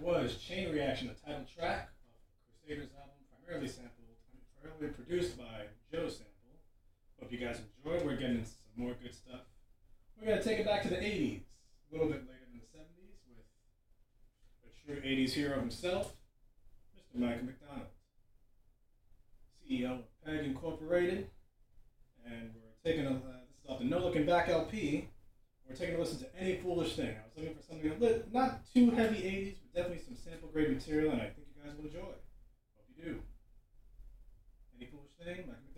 was Chain Reaction, the title track of Crusaders album, primarily produced by Joe Sample. Hope you guys enjoyed. We're getting into some more good stuff. We're going to take it back to the 80s, a little bit later than the 70s, with a true 80s hero himself, Mr. Michael McDonald, CEO of Peg Incorporated. And we're taking this is off the No Looking Back LP. We're taking a listen to Any Foolish Thing. I was looking for something not too heavy 80s, but definitely some sample grade material, and I think you guys will enjoy. Hope you do. Any Foolish Thing, Michael